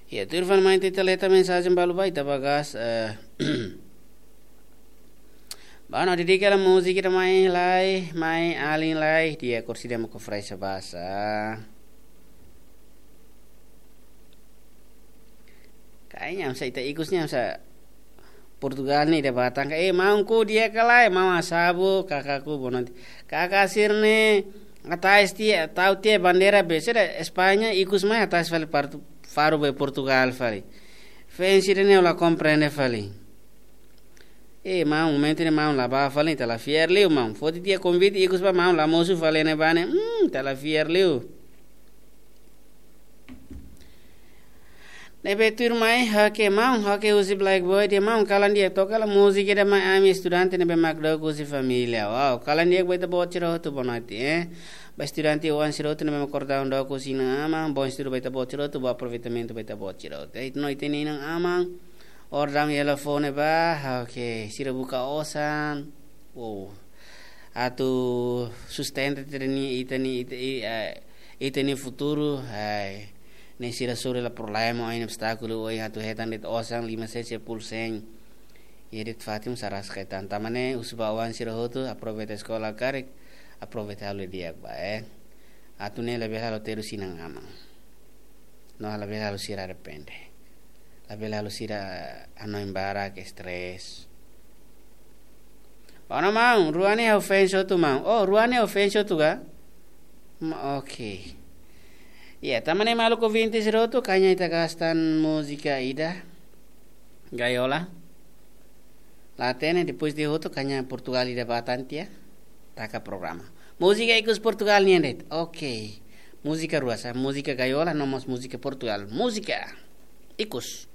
Ya, Turfan main teleta mensagem balu baita bagas. Bano didikala musik kita main lai, main alin lai dia kursi dia mau fresh bahasa. Kayaknya saya ita ikusnya saya Portugal nih dia batang mauku dia kalai mau asabu kakakku bonanti kakak sirne atas dia tahu dia bandera biasa Espanya ikus mai atas vale faru be Portugal vale fensi ne la comprende vale mau momento ne mau la ba vale te la fier liu mau foti dia convite ikus ba mau la mosu vale ne bane te la fier liu Nebe tur mai hake usi black boy dia mau kalan dia to kala musik dia mai ami studante nebe magdo usi familia wow kalan dia boy te bociro tu bonati ba studante wan siro tu nebe makorda ndo usi na ama bon studo boy te bociro tu ba aproveitamento boy te bociro te no iteni nang amang ordam telefone ba okay sira buka osan wow atu sustente iteni futuro hai Nesira sore la problema ein obstáculo oi hatu hetan dit osang 5-6% yerit fatim saras kaitan tamane usbawan sira hotu aproveita sekolah karek aproveita halu dia ba atune lebih halu teru sinang amang no lebih halu sira repente lebih halu sira ano embara ke stress Bana mau ruane offenso tu mau ruane offenso tu ga okay Ya, tamane malu ko 20 siroto kanya ita gastan musika ida gaiola. Latene depois de hoto kanya Portugal ida batantia taka programa. Musika ikus Portugal niendet. Okay. Musika ruasa, musika gaiola nomos musika Portugal. Musika ikus